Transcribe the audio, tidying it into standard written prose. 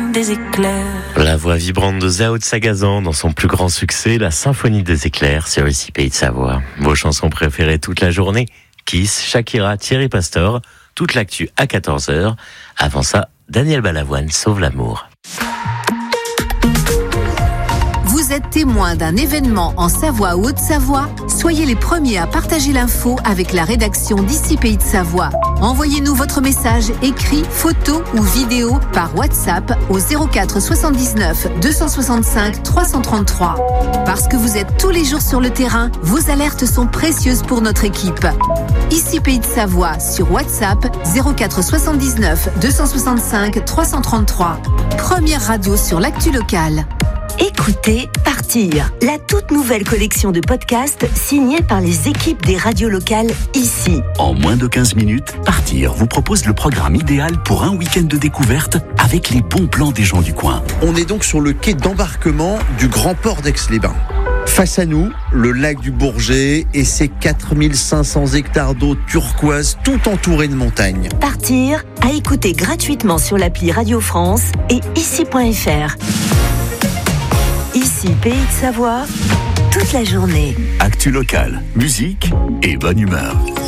des éclairs. La voix vibrante de Zao de Sagazan dans son plus grand succès, la Symphonie des éclairs sur ici Pays de Savoie. Vos chansons préférées toute la journée, Kiss, Shakira, Thierry Pastor, toute l'actu à 14h. Avant ça, Daniel Balavoine sauve l'amour. Vous êtes témoin d'un événement en Savoie ou Haute-Savoie? Soyez les premiers à partager l'info avec la rédaction d'Ici Pays de Savoie. Envoyez-nous votre message écrit, photo ou vidéo par WhatsApp au 04 79 265 333. Parce que vous êtes tous les jours sur le terrain, vos alertes sont précieuses pour notre équipe. Ici Pays de Savoie sur WhatsApp 04 79 265 333. Première radio sur l'actu locale. Écoutez Partir, la toute nouvelle collection de podcasts signée par les équipes des radios locales ici. En moins de 15 minutes, Partir vous propose le programme idéal pour un week-end de découverte avec les bons plans des gens du coin. On est donc sur le quai d'embarquement du Grand Port d'Aix-les-Bains. Face à nous, le lac du Bourget et ses 4500 hectares d'eau turquoise tout entourés de montagnes. Partir, à écouter gratuitement sur l'appli Radio France et ici.fr. Ici, Pays de Savoie, toute la journée. Actu locale, musique et bonne humeur.